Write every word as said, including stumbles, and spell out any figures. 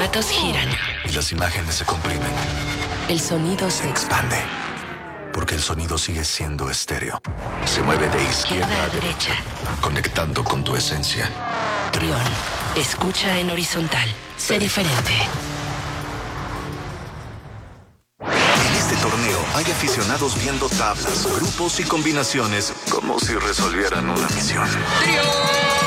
formatos giran. Y las imágenes se comprimen. El sonido se, se expande. Porque el sonido sigue siendo estéreo. Se mueve de izquierda a derecha, conectando con tu esencia. Trión. Escucha en horizontal. Sé diferente. En este torneo hay aficionados viendo tablas, grupos y combinaciones como si resolvieran una misión. ¡Trión!